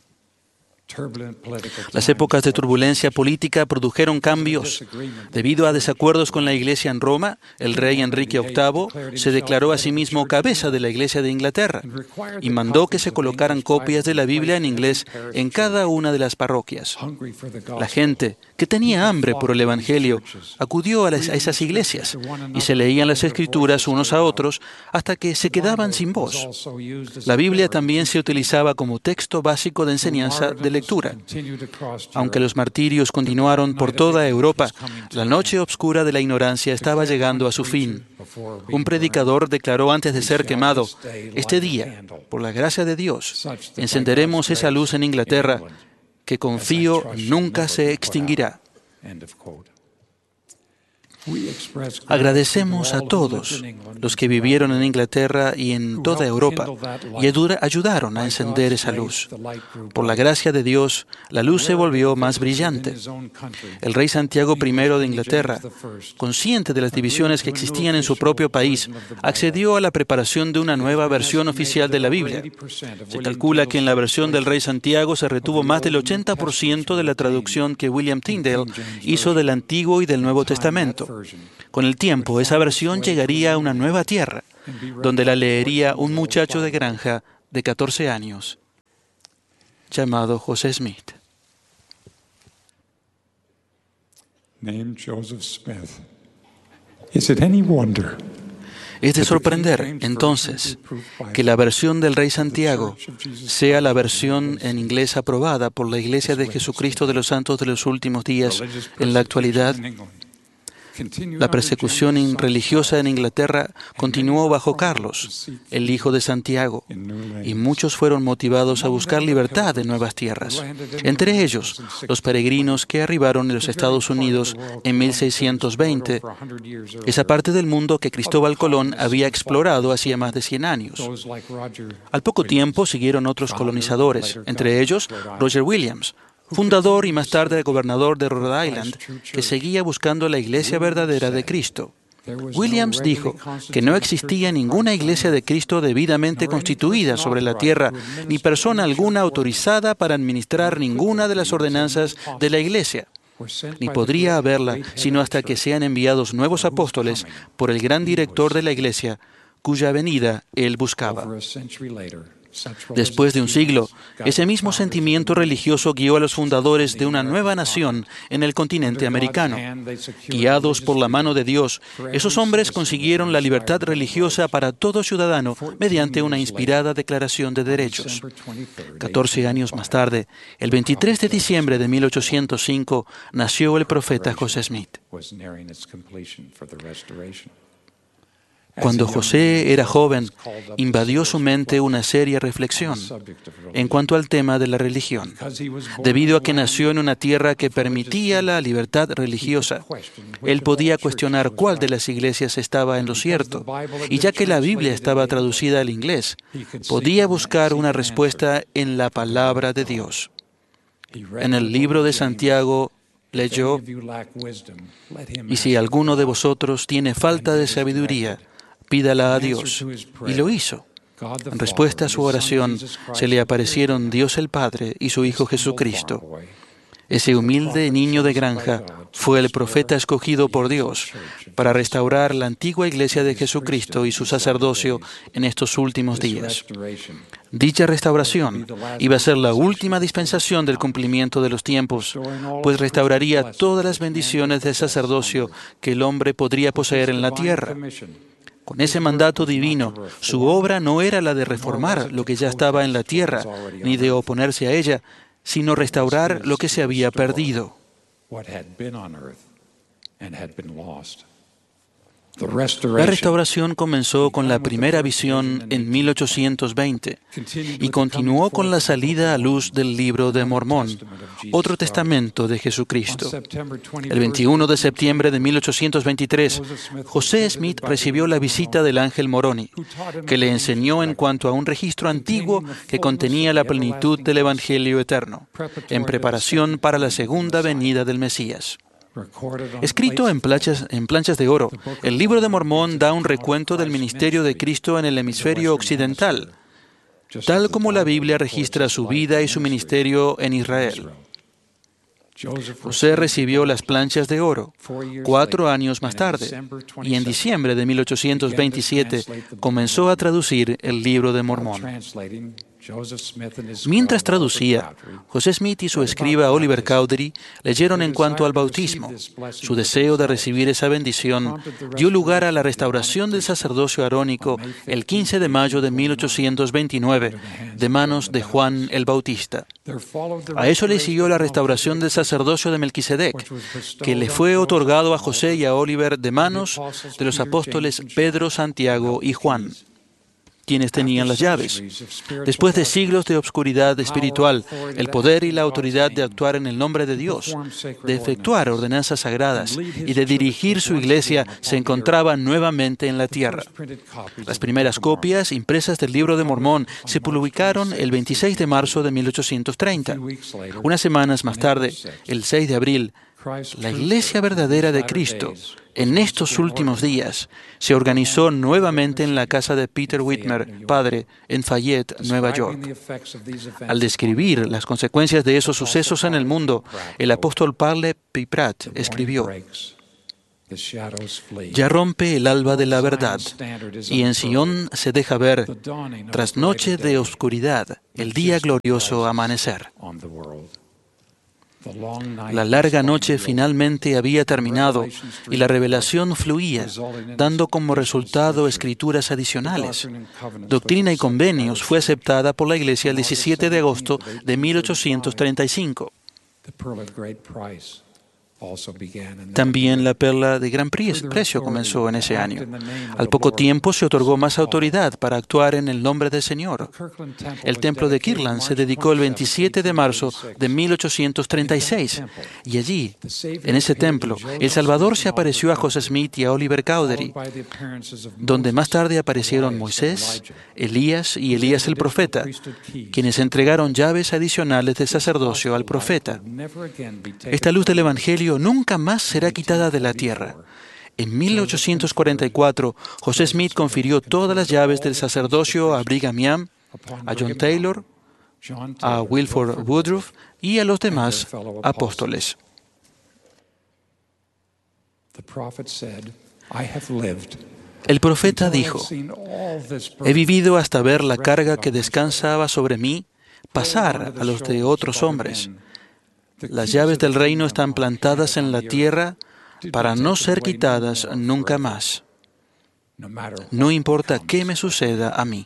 [SPEAKER 1] Las épocas de turbulencia política produjeron cambios. Debido a desacuerdos con la Iglesia en Roma, el rey Enrique VIII se declaró a sí mismo cabeza de la Iglesia de Inglaterra y mandó que se colocaran copias de la Biblia en inglés en cada una de las parroquias. La gente, que tenía hambre por el Evangelio, acudió a esas iglesias y se leían las Escrituras unos a otros hasta que se quedaban sin voz. La Biblia también se utilizaba como texto básico de enseñanza de lectura. Aunque los martirios continuaron por toda Europa, la noche oscura de la ignorancia estaba llegando a su fin. Un predicador declaró antes de ser quemado: «Este día, por la gracia de Dios, encenderemos esa luz en Inglaterra que confío nunca se extinguirá». Agradecemos a todos los que vivieron en Inglaterra y en toda Europa y ayudaron a encender esa luz. Por la gracia de Dios, la luz se volvió más brillante. El rey Santiago I de Inglaterra, consciente de las divisiones que existían en su propio país, accedió a la preparación de una nueva versión oficial de la Biblia. Se calcula que en la versión del rey Santiago se retuvo más del 80% de la traducción que William Tyndale hizo del Antiguo y del Nuevo Testamento. Con el tiempo, esa versión llegaría a una nueva tierra, donde la leería un muchacho de granja de 14 años, llamado José Smith.
[SPEAKER 6] Named Joseph Smith. Is it any wonder?
[SPEAKER 1] Es de sorprender, entonces, que la versión del Rey Santiago sea la versión en inglés aprobada por la Iglesia de Jesucristo de los Santos de los Últimos Días en la actualidad? La persecución religiosa en Inglaterra continuó bajo Carlos, el hijo de Santiago, y muchos fueron motivados a buscar libertad en nuevas tierras. Entre ellos, los peregrinos que arribaron en los Estados Unidos en 1620, esa parte del mundo que Cristóbal Colón había explorado hacía más de 100 años. Al poco tiempo siguieron otros colonizadores, entre ellos Roger Williams, fundador y más tarde gobernador de Rhode Island, que seguía buscando la iglesia verdadera de Cristo. Williams dijo que no existía ninguna iglesia de Cristo debidamente constituida sobre la tierra, ni persona alguna autorizada para administrar ninguna de las ordenanzas de la iglesia, ni podría haberla sino hasta que sean enviados nuevos apóstoles por el gran director de la iglesia, cuya venida él buscaba. Después de un siglo, ese mismo sentimiento religioso guió a los fundadores de una nueva nación en el continente americano. Guiados por la mano de Dios, esos hombres consiguieron la libertad religiosa para todo ciudadano mediante una inspirada declaración de derechos. 14 años más tarde, el 23 de diciembre de 1805, nació el profeta José Smith. Cuando José era joven, invadió su mente una seria reflexión en cuanto al tema de la religión. Debido a que nació en una tierra que permitía la libertad religiosa, él podía cuestionar cuál de las iglesias estaba en lo cierto, y ya que la Biblia estaba traducida al inglés, podía buscar una respuesta en la palabra de Dios. En el libro de Santiago leyó: "Y si alguno de vosotros tiene falta de sabiduría, pídala a Dios", y lo hizo. En respuesta a su oración, se le aparecieron Dios el Padre y su Hijo Jesucristo. Ese humilde niño de granja fue el profeta escogido por Dios para restaurar la antigua iglesia de Jesucristo y su sacerdocio en estos últimos días. Dicha restauración iba a ser la última dispensación del cumplimiento de los tiempos, pues restauraría todas las bendiciones del sacerdocio que el hombre podría poseer en la tierra. Con ese mandato divino, su obra no era la de reformar lo que ya estaba en la tierra, ni de oponerse a ella, sino restaurar lo que se había perdido. La restauración comenzó con la primera visión en 1820 y continuó con la salida a luz del Libro de Mormón, otro testamento de Jesucristo. El 21 de septiembre de 1823, José Smith recibió la visita del ángel Moroni, que le enseñó en cuanto a un registro antiguo que contenía la plenitud del Evangelio eterno, en preparación para la segunda venida del Mesías. Escrito en planchas de oro, el Libro de Mormón da un recuento del ministerio de Cristo en el hemisferio occidental, tal como la Biblia registra su vida y su ministerio en Israel. José recibió las planchas de oro 4 años más tarde, y en diciembre de 1827 comenzó a traducir el Libro de Mormón. Mientras traducía, José Smith y su escriba Oliver Cowdery leyeron en cuanto al bautismo. Su deseo de recibir esa bendición dio lugar a la restauración del sacerdocio arónico el 15 de mayo de 1829, de manos de Juan el Bautista. A eso le siguió la restauración del sacerdocio de Melquisedec, que le fue otorgado a José y a Oliver de manos de los apóstoles Pedro, Santiago y Juan. quienes tenían las llaves. Después de siglos de obscuridad espiritual, el poder y la autoridad de actuar en el nombre de Dios, de efectuar ordenanzas sagradas y de dirigir su iglesia se encontraban nuevamente en la tierra. Las primeras copias impresas del Libro de Mormón se publicaron el 26 de marzo de 1830. Unas semanas más tarde, el 6 de abril, la Iglesia verdadera de Cristo, en estos últimos días, se organizó nuevamente en la casa de Peter Whitmer, padre, en Fayette, Nueva York. Al describir las consecuencias de esos sucesos en el mundo, el apóstol Parley P. Pratt escribió: ya rompe el alba de la verdad, y en Sion se deja ver, tras noche de oscuridad, el día glorioso amanecer. La larga noche finalmente había terminado y la revelación fluía, dando como resultado escrituras adicionales. Doctrina y Convenios fue aceptada por la Iglesia el 17 de agosto de 1835. También la perla de gran precio comenzó en ese año. Al poco tiempo se otorgó más autoridad para actuar en el nombre del Señor. El templo de Kirtland se dedicó el 27 de marzo de 1836 y allí, en ese templo, el Salvador se apareció a José Smith y a Oliver Cowdery, donde más tarde aparecieron Moisés, Elías y Elías el profeta, quienes entregaron llaves adicionales de sacerdocio al profeta. Esta luz del Evangelio nunca más será quitada de la tierra. En 1844, José Smith confirió todas las llaves del sacerdocio a Brigham Young, a John Taylor, a Wilford Woodruff y a los demás apóstoles. El profeta dijo: he vivido hasta ver la carga que descansaba sobre mí pasar a los de otros hombres. Las llaves del reino están plantadas en la tierra para no ser quitadas nunca más. No importa qué me suceda a mí.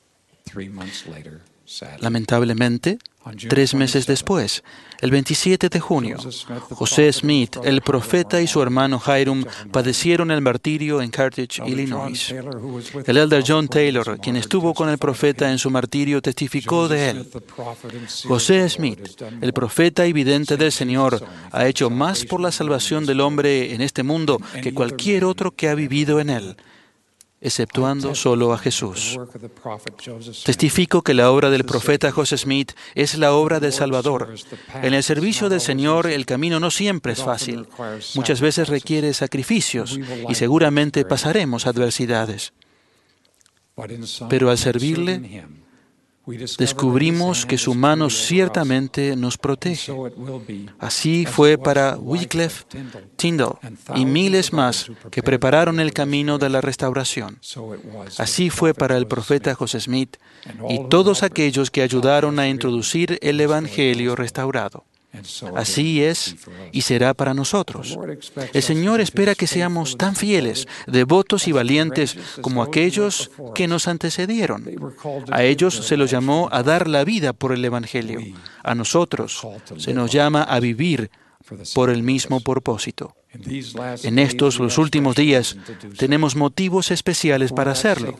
[SPEAKER 1] Lamentablemente, 3 meses después, el 27 de junio, José Smith, el profeta, y su hermano Hiram padecieron el martirio en Carthage, Illinois. El elder John Taylor, quien estuvo con el profeta en su martirio, testificó de él: José Smith, el profeta y vidente del Señor, ha hecho más por la salvación del hombre en este mundo que cualquier otro que ha vivido en él, exceptuando solo a Jesús. Testifico que la obra del profeta José Smith es la obra del Salvador. En el servicio del Señor el camino no siempre es fácil. Muchas veces requiere sacrificios y seguramente pasaremos adversidades. Pero al servirle, descubrimos que su mano ciertamente nos protege. Así fue para Wycliffe, Tyndale y miles más que prepararon el camino de la restauración. Así fue para el profeta José Smith y todos aquellos que ayudaron a introducir el Evangelio restaurado. Así es y será para nosotros. El Señor espera que seamos tan fieles, devotos y valientes como aquellos que nos antecedieron. A ellos se los llamó a dar la vida por el Evangelio. A nosotros se nos llama a vivir por el mismo propósito. En estos, los últimos días, tenemos motivos especiales para hacerlo.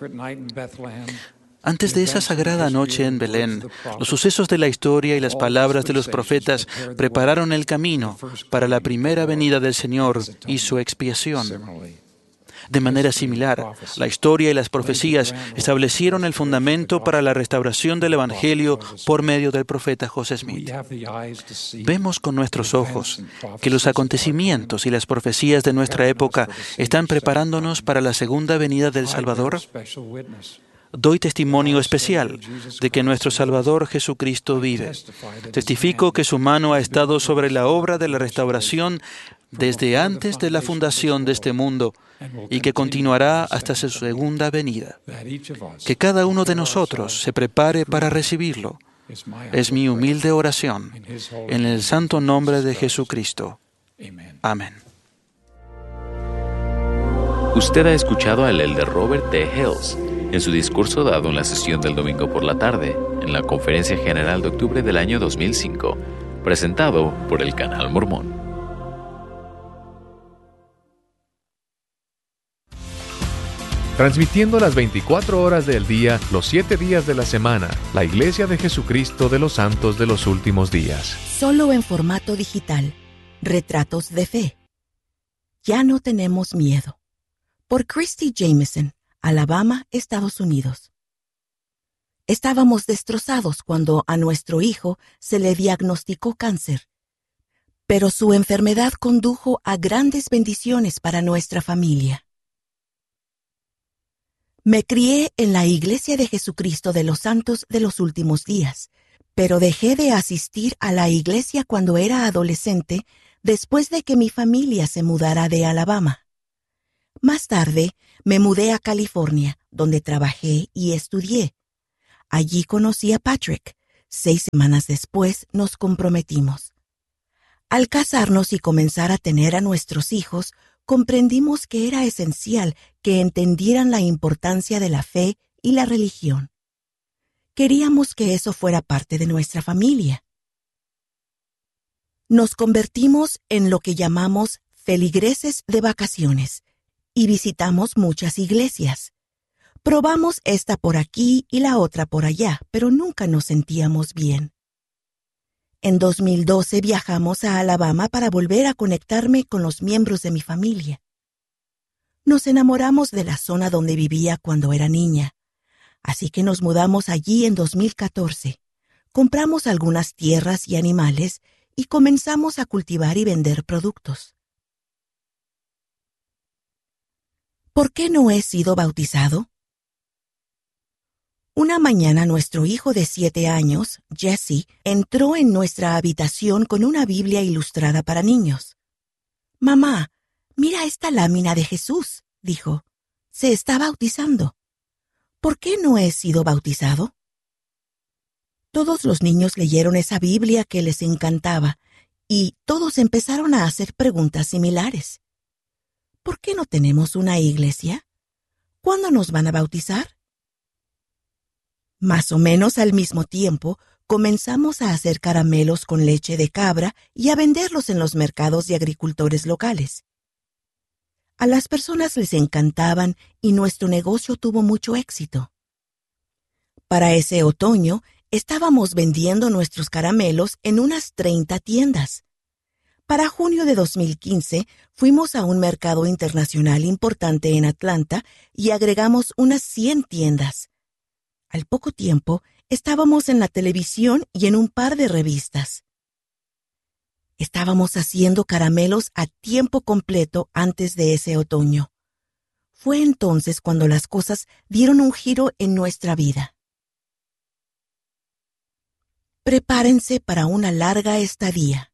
[SPEAKER 1] Antes de esa sagrada noche en Belén, los sucesos de la historia y las palabras de los profetas prepararon el camino para la primera venida del Señor y su expiación. De manera similar, la historia y las profecías establecieron el fundamento para la restauración del Evangelio por medio del profeta José Smith. Vemos con nuestros ojos que los acontecimientos y las profecías de nuestra época están preparándonos para la segunda venida del Salvador. Doy testimonio especial de que nuestro Salvador Jesucristo vive. Testifico que su mano ha estado sobre la obra de la restauración desde antes de la fundación de este mundo y que continuará hasta su segunda venida. Que cada uno de nosotros se prepare para recibirlo. Es mi humilde oración en el santo nombre de Jesucristo. Amén.
[SPEAKER 2] Usted ha escuchado al elder Robert T. Hales en su discurso dado en la sesión del domingo por la tarde, en la Conferencia General de octubre del año 2005, presentado por el Canal Mormón.
[SPEAKER 3] transmitiendo las 24 horas del día, los 7 días de la semana, la Iglesia de Jesucristo de los Santos de los Últimos Días.
[SPEAKER 7] Solo en formato digital. Retratos de fe. Ya no tenemos miedo. Por Christy Jameson, Alabama, Estados Unidos. Estábamos destrozados cuando a nuestro hijo se le diagnosticó cáncer, pero su enfermedad condujo a grandes bendiciones para nuestra familia. Me crié en la Iglesia de Jesucristo de los Santos de los Últimos Días, pero dejé de asistir a la iglesia cuando era adolescente después de que mi familia se mudara de Alabama. Más tarde, me mudé a California, donde trabajé y estudié. Allí conocí a Patrick. 6 semanas después nos comprometimos. Al casarnos y comenzar a tener a nuestros hijos, comprendimos que era esencial que entendieran la importancia de la fe y la religión. Queríamos que eso fuera parte de nuestra familia. Nos convertimos en lo que llamamos feligreses de vacaciones y visitamos muchas iglesias. Probamos esta por aquí y la otra por allá, pero nunca nos sentíamos bien. En 2012 viajamos a Alabama para volver a conectarme con los miembros de mi familia. Nos enamoramos de la zona donde vivía cuando era niña, así que nos mudamos allí en 2014. Compramos algunas tierras y animales y comenzamos a cultivar y vender productos. ¿Por qué no he sido bautizado? Una mañana nuestro hijo de 7 años, Jesse, entró en nuestra habitación con una Biblia ilustrada para niños. «Mamá, mira esta lámina de Jesús», dijo. «Se está bautizando». «¿Por qué no he sido bautizado?» Todos los niños leyeron esa Biblia que les encantaba y todos empezaron a hacer preguntas similares. ¿Por qué no tenemos una iglesia? ¿Cuándo nos van a bautizar? Más o menos al mismo tiempo, comenzamos a hacer caramelos con leche de cabra y a venderlos en los mercados de agricultores locales. A las personas les encantaban y nuestro negocio tuvo mucho éxito. Para ese otoño, estábamos vendiendo nuestros caramelos en unas 30 tiendas. Para junio de 2015, fuimos a un mercado internacional importante en Atlanta y agregamos unas 100 tiendas. Al poco tiempo, estábamos en la televisión y en un par de revistas. Estábamos haciendo caramelos a tiempo completo antes de ese otoño. Fue entonces cuando las cosas dieron un giro en nuestra vida. Prepárense para una larga estadía.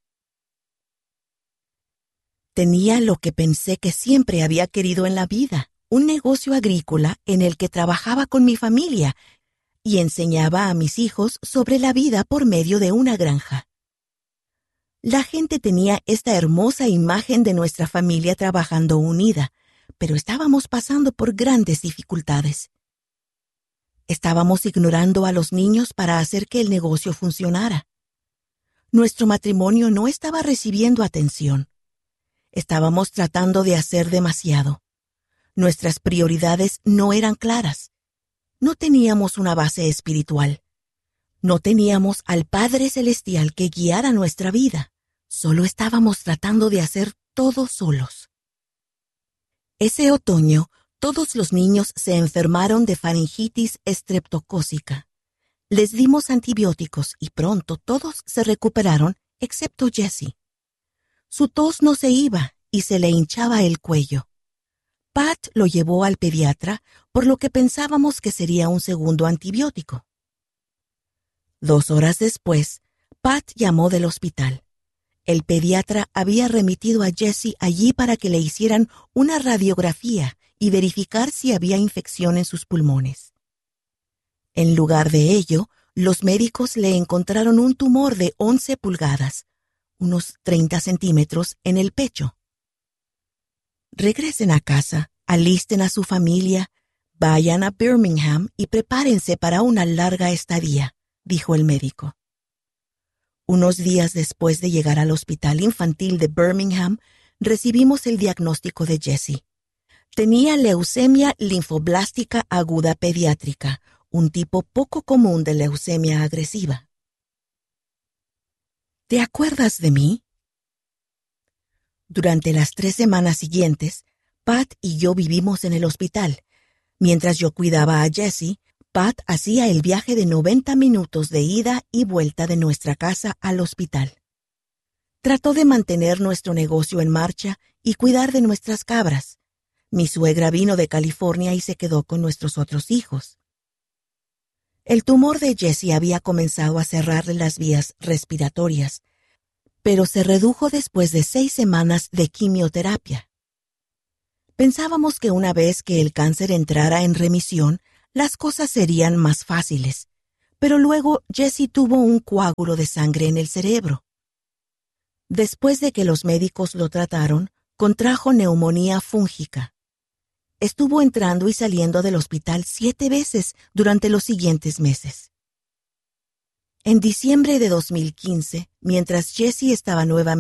[SPEAKER 7] Tenía lo que pensé que siempre había querido en la vida, un negocio agrícola en el que trabajaba con mi familia y enseñaba a mis hijos sobre la vida por medio de una granja. La gente tenía esta hermosa imagen de nuestra familia trabajando unida, pero estábamos pasando por grandes dificultades. Estábamos ignorando a los niños para hacer que el negocio funcionara. Nuestro matrimonio no estaba recibiendo atención. Estábamos tratando de hacer demasiado. Nuestras prioridades no eran claras. No teníamos una base espiritual. No teníamos al Padre Celestial que guiara nuestra vida. Solo estábamos tratando de hacer todo solos. Ese otoño, todos los niños se enfermaron de faringitis estreptocócica. Les dimos antibióticos y pronto todos se recuperaron, excepto Jesse. Su tos no se iba y se le hinchaba el cuello. Pat lo llevó al pediatra, por lo que pensábamos que sería un segundo antibiótico. 2 horas después, Pat llamó del hospital. El pediatra había remitido a Jesse allí para que le hicieran una radiografía y verificar si había infección en sus pulmones. En lugar de ello, los médicos le encontraron un tumor de 11 pulgadas, unos 30 centímetros, en el pecho. Regresen a casa, alisten a su familia, vayan a Birmingham y prepárense para una larga estadía, dijo el médico. Unos días después de llegar al hospital infantil de Birmingham, recibimos el diagnóstico de Jesse. Tenía leucemia linfoblástica aguda pediátrica, un tipo poco común de leucemia agresiva. ¿Te acuerdas de mí? Durante las 3 semanas siguientes, Pat y yo vivimos en el hospital. Mientras yo cuidaba a Jessie, Pat hacía el viaje de 90 minutos de ida y vuelta de nuestra casa al hospital. Trató de mantener nuestro negocio en marcha y cuidar de nuestras cabras. Mi suegra vino de California y se quedó con nuestros otros hijos. El tumor de Jessie había comenzado a cerrarle las vías respiratorias, pero se redujo después de 6 semanas de quimioterapia. Pensábamos que una vez que el cáncer entrara en remisión, las cosas serían más fáciles, pero luego Jessie tuvo un coágulo de sangre en el cerebro. Después de que los médicos lo trataron, contrajo neumonía fúngica. Estuvo entrando y saliendo del hospital 7 veces durante los siguientes meses. En diciembre de 2015, mientras Jessie estaba nuevamente